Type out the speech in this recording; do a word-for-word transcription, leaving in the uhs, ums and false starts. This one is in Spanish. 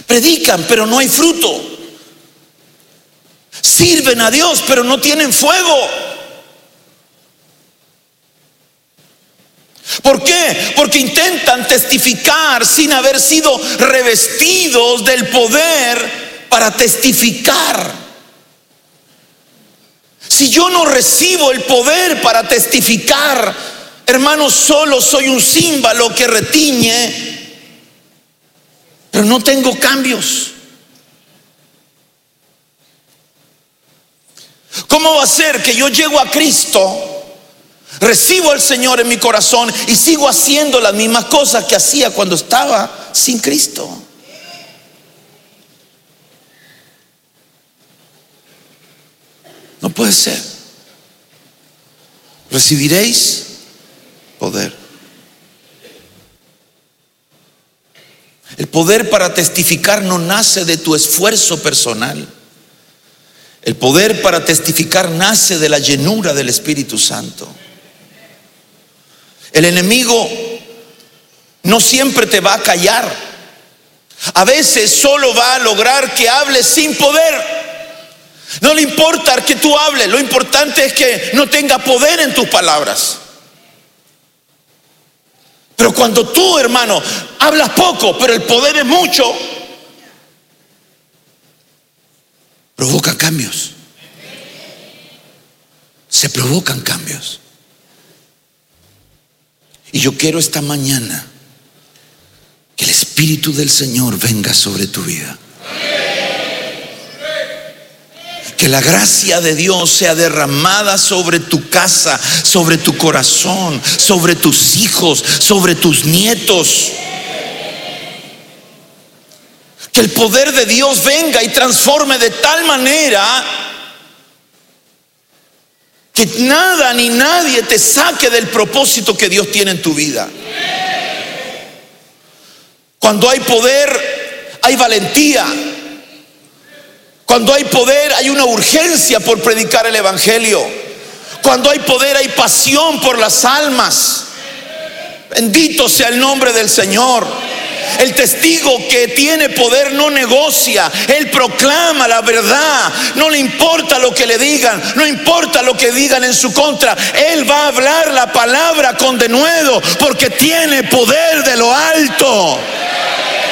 Predican, pero no hay fruto. Sirven a Dios, pero no tienen fuego. ¿Por qué? Porque intentan testificar sin haber sido revestidos del poder para testificar. Si yo no recibo el poder para testificar, hermanos, solo soy un címbalo que retiñe, pero no tengo cambios. ¿Cómo va a ser que yo llego a Cristo, recibo al Señor en mi corazón y sigo haciendo las mismas cosas que hacía cuando estaba sin Cristo? No puede ser. Recibiréis poder. El poder para testificar no nace de tu esfuerzo personal. El poder para testificar nace de la llenura del Espíritu Santo. El enemigo no siempre te va a callar. A veces solo va a lograr que hables sin poder. No le importa que tú hables, lo importante es que no tenga poder en tus palabras. Pero cuando tú, hermano, hablas poco, pero el poder es mucho, provoca cambios. Se provocan cambios. Y yo quiero esta mañana que el Espíritu del Señor venga sobre tu vida. Que la gracia de Dios sea derramada sobre tu casa, sobre tu corazón, sobre tus hijos, sobre tus nietos. Que el poder de Dios venga y transforme de tal manera que nada ni nadie te saque del propósito que Dios tiene en tu vida. Cuando hay poder, hay valentía. Cuando hay poder, hay una urgencia por predicar el evangelio. Cuando hay poder, hay pasión por las almas. Bendito sea el nombre del Señor. El testigo que tiene poder no negocia. Él proclama la verdad. No le importa lo que le digan, no importa lo que digan en su contra. Él va a hablar la palabra con denuedo porque tiene poder de lo alto.